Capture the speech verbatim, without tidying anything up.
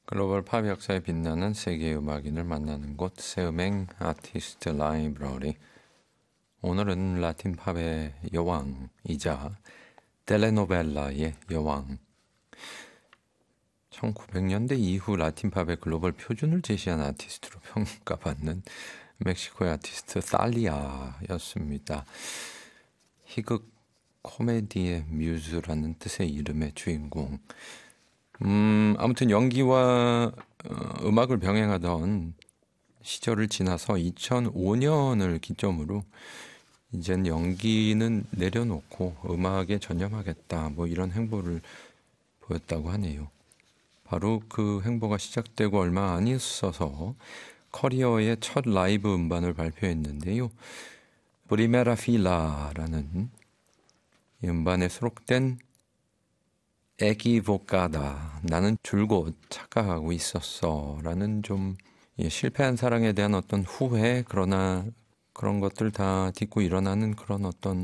글로벌 팝 역사에 빛나는 세계의 음악인을 만나는 곳 새음행 아티스트 라이브러리. 오늘은 라틴 팝의 여왕이자 텔레노벨라의 여왕, 천구백 년대 이후 라틴 팝의 글로벌 표준을 제시한 아티스트로 평가받는 멕시코의 아티스트 살리아였습니다. 희극 코미디의 뮤즈라는 뜻의 이름의 주인공. 음, 아무튼 연기와 어, 음악을 병행하던 시절을 지나서 이천오 년을 기점으로 이젠 연기는 내려놓고 음악에 전념하겠다, 뭐 이런 행보를 보였다고 하네요. 바로 그 행보가 시작되고 얼마 안 있어서 커리어의 첫 라이브 음반을 발표했는데요. 프리메라 필라라는 이 음반에 수록된 에기보카다, 나는 줄곧 착각하고 있었어 라는 좀 예, 실패한 사랑에 대한 어떤 후회, 그러나 그런 것들 다 딛고 일어나는 그런 어떤